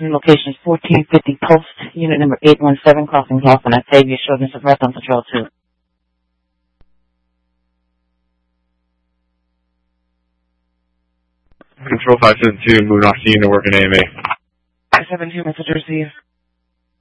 Location is 1450 Post, unit number 817, crossing Hoffman, Octavia, shortness of breath on Patrol 2. Control 572, moving off scene to work in AMA. 572, message received.